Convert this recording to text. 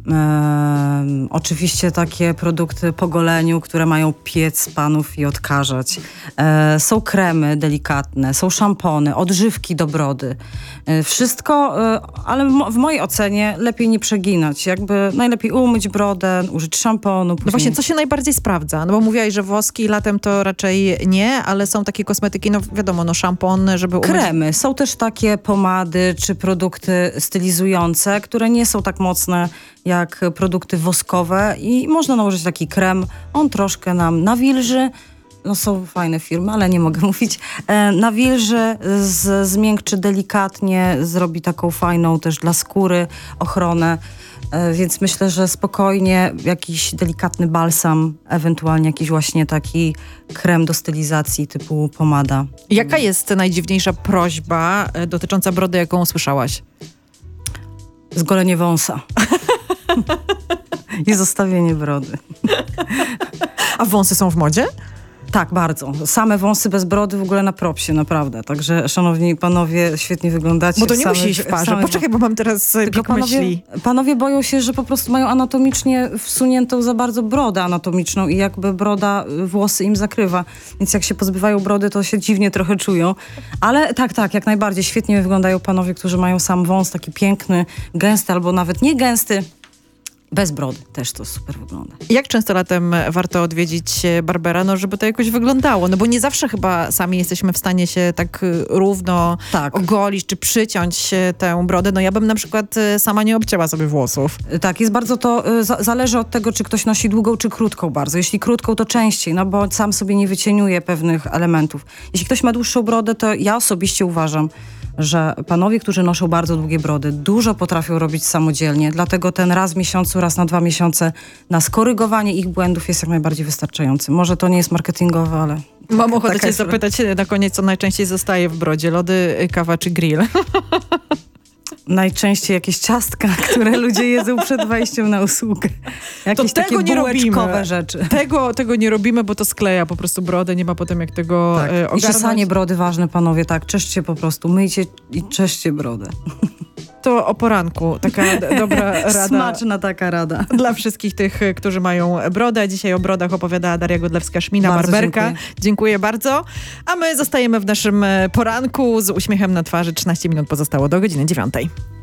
Oczywiście takie produkty po goleniu, które mają piec panów i odkażać. Są kremy delikatne, są szampony, odżywki do brody. Wszystko, ale w mojej ocenie lepiej nie przeginać. Jakby najlepiej umyć brodę, użyć szamponu. No właśnie, co się najbardziej sprawdza? No bo mówiłaś, że woski latem to raczej nie, ale są takie kosmetyki, no wiadomo, no szampon, żeby umyć. Kremy. Są też takie pomady czy produkty stylizujące, które nie są tak mocne jak produkty woskowe i można nałożyć taki krem. On troszkę nam nawilży. No są fajne firmy, ale nie mogę mówić. Nawilży, zmiękczy delikatnie, zrobi taką fajną też dla skóry ochronę. Więc myślę, że spokojnie jakiś delikatny balsam, ewentualnie jakiś właśnie taki krem do stylizacji typu pomada. Jaka jest najdziwniejsza prośba dotycząca brody, jaką usłyszałaś? Zgolenie wąsa. I zostawienie brody. A wąsy są w modzie? Tak, bardzo. Same wąsy bez brody w ogóle na propsie, naprawdę. Także, szanowni panowie, świetnie wyglądacie. Bo to nie musi iść w parze. Poczekaj, bo mam teraz pik myśli. Panowie boją się, że po prostu mają anatomicznie wsuniętą za bardzo brodę anatomiczną i jakby broda włosy im zakrywa. Więc jak się pozbywają brody, to się dziwnie trochę czują. Ale tak, jak najbardziej. Świetnie wyglądają panowie, którzy mają sam wąs taki piękny, gęsty albo nawet nie gęsty. Bez brody też to super wygląda. Jak często latem warto odwiedzić barbera, no żeby to jakoś wyglądało? No bo nie zawsze chyba sami jesteśmy w stanie się tak równo ogolić, czy przyciąć tę brodę. No ja bym na przykład sama nie obcięła sobie włosów. Tak, jest bardzo to, zależy od tego, czy ktoś nosi długą, czy krótką bardzo. Jeśli krótką, to częściej, no bo sam sobie nie wycieniuje pewnych elementów. Jeśli ktoś ma dłuższą brodę, to ja osobiście uważam, że panowie, którzy noszą bardzo długie brody, dużo potrafią robić samodzielnie, dlatego ten raz w miesiącu, raz na 2 miesiące na skorygowanie ich błędów jest jak najbardziej wystarczający. Może to nie jest marketingowe, ale... Mam ochotę cię zapytać na koniec, co najczęściej zostaje w brodzie. Lody, kawa czy grill? Najczęściej jakieś ciastka, które ludzie jedzą przed wejściem na usługę. Jakieś to tego takie nie robimy. Rzeczy. Tego nie robimy, bo to skleja po prostu brodę, nie ma potem jak tego ogarnąć. I czesanie brody ważne, panowie, tak. Czeszcie po prostu, myjcie i czeszcie brodę. To o poranku. Taka dobra rada. Smaczna taka rada. Dla wszystkich tych, którzy mają brodę. Dzisiaj o brodach opowiadała Daria Godlewska-Szmina, barberka. Dziękuję bardzo. A my zostajemy w naszym poranku z uśmiechem na twarzy. 13 minut pozostało do godziny 9.